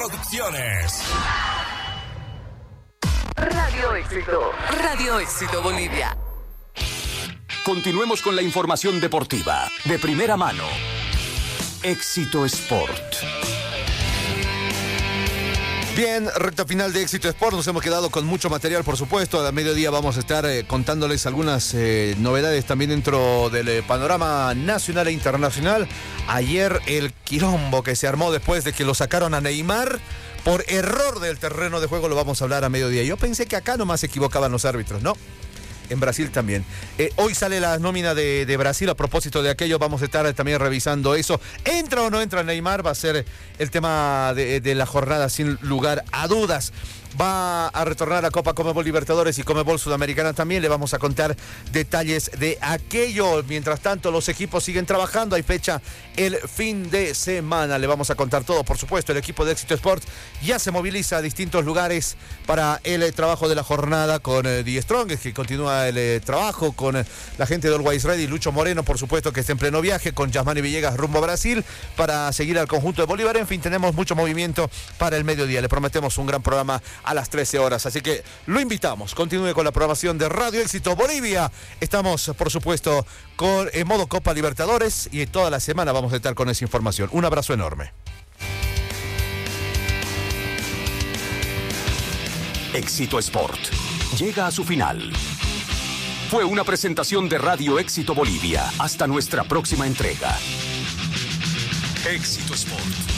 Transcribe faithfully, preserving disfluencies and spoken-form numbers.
Producciones. Radio Éxito. Radio Éxito Bolivia. Continuemos con la información deportiva de primera mano. Éxito Sport. Bien, recta final de Éxito Sport. Nos hemos quedado con mucho material, por supuesto. A mediodía vamos a estar eh, contándoles algunas eh, novedades también dentro del eh, panorama nacional e internacional. Ayer el quilombo que se armó después de que lo sacaron a Neymar por error del terreno de juego, lo vamos a hablar a mediodía. Yo pensé que acá nomás se equivocaban los árbitros, ¿no? En Brasil también. Eh, hoy sale la nómina de, de Brasil. A propósito de aquello, vamos a estar también revisando eso. ¿Entra o no entra Neymar? Va a ser el tema de, de la jornada sin lugar a dudas. Va a retornar a Copa Conmebol Libertadores y Conmebol Sudamericana también. Le vamos a contar detalles de aquello. Mientras tanto, los equipos siguen trabajando. Hay fecha el fin de semana. Le vamos a contar todo, por supuesto. El equipo de Éxito Sport ya se moviliza a distintos lugares para el eh, trabajo de la jornada con eh, The Strongest, que continúa el eh, trabajo con eh, la gente de Always Ready. Lucho Moreno, por supuesto, que está en pleno viaje con Yasmani Villegas rumbo a Brasil para seguir al conjunto de Bolívar. En fin, tenemos mucho movimiento para el mediodía. Le prometemos un gran programa a las trece horas, así que lo invitamos. Continúe con la programación de Radio Éxito Bolivia. Estamos, por supuesto, con en modo Copa Libertadores y toda la semana vamos a estar con esa información. Un abrazo enorme. Éxito Sport llega a su final. Fue una presentación de Radio Éxito Bolivia. Hasta nuestra próxima entrega. Éxito Sport.